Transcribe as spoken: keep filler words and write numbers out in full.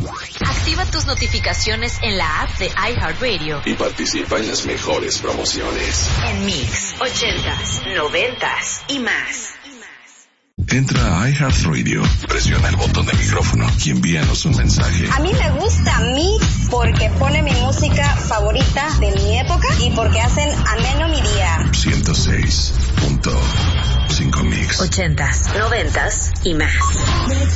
Activa tus notificaciones en la app de iHeartRadio y participa en las mejores promociones. En Mix, ochentas, noventas y más. Entra a iHeartRadio, presiona el botón de micrófono y envíanos un mensaje. A mí me gusta Mix porque pone mi música favorita de mi época y porque hacen ameno mi día. ciento seis punto cinco Mix. Ochentas, noventas y más.